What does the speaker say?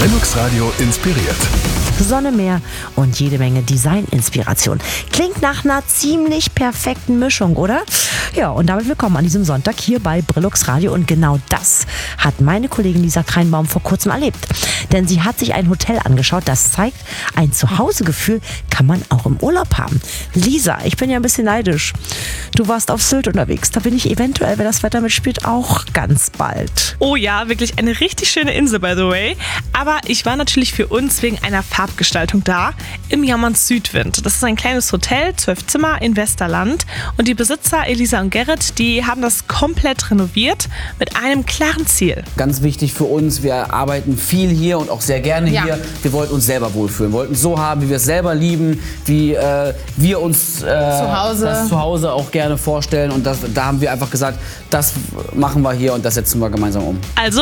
Brillux Radio inspiriert. Sonne, Meer und jede Menge Design-Inspiration. Klingt nach einer ziemlich perfekten Mischung, oder? Ja, und damit willkommen an diesem Sonntag hier bei Brillux Radio. Und genau das hat meine Kollegin Lisa Kreinbaum vor kurzem erlebt. Denn sie hat sich ein Hotel angeschaut, das zeigt, ein Zuhausegefühl kann man auch im Urlaub haben. Lisa, ich bin ja ein bisschen neidisch. Du warst auf Sylt unterwegs. Da bin ich eventuell, wenn das Wetter mitspielt, auch ganz bald. Oh ja, wirklich eine richtig schöne Insel, by the way. Aber ich war natürlich für uns wegen einer Farbgestaltung da im Jammerns Südwind. Das ist ein kleines Hotel, 12 Zimmer in Westerland. Und die Besitzer Elisa und Gerrit, die haben das komplett renoviert mit einem klaren Ziel. Ganz wichtig für uns, wir arbeiten viel hier und auch sehr gerne hier. Wir wollten uns selber wohlfühlen, wollten es so haben, wie wir es selber lieben, wie wir uns das Zuhause auch gerne vorstellen. Und da haben wir einfach gesagt, das machen wir hier und das setzen wir gemeinsam um. Also